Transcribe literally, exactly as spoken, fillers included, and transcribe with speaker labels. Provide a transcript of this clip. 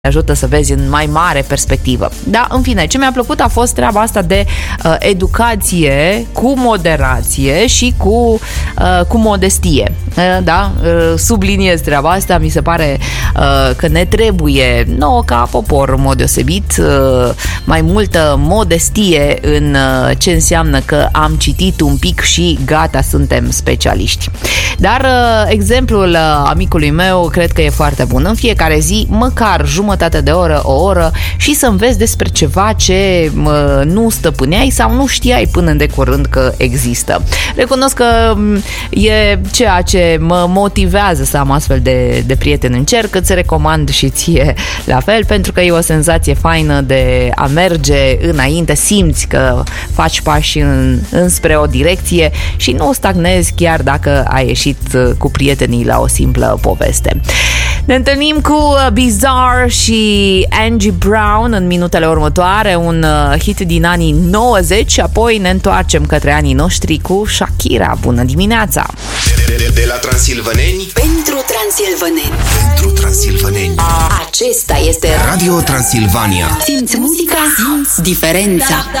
Speaker 1: ajută să vezi în mai mare perspectivă. Da, în fine, ce mi-a plăcut a fost treaba asta de uh, educație cu moderație și cu, uh, cu modestie. Uh, da, uh, subliniez treaba asta, mi se pare uh, că ne trebuie, nouă ca popor în mod deosebit, uh, mai multă modestie în uh, ce înseamnă că am citit un pic și gata, suntem specialiști. Dar uh, exemplul uh, amicului meu cred că e foarte bun. În fiecare zi, măcar jumătate de oră, o oră și să înveți despre ceva ce uh, nu stăpâneai sau nu știai până de curând că există. Recunosc că e ceea ce mă motivează să am astfel de, de prieteni în cerc, îți recomand și ție la fel, pentru că e o senzație faină de a merge înainte, simți că faci pași în, înspre o direcție și nu stagnezi chiar dacă ai ieșit cu prietenii la o simplă poveste. Ne întâlnim cu Bizarre și Angie Brown în minutele următoare, un hit din anii nouăzeci, și apoi ne întoarcem către anii noștri cu Shakira. Bună dimineața!
Speaker 2: De, de, de la Transilvaneni
Speaker 3: pentru transilvaneni.
Speaker 2: Pentru transilvaneni.
Speaker 3: Acesta este
Speaker 2: Radio Transilvania.
Speaker 3: Simți muzica, simți diferența.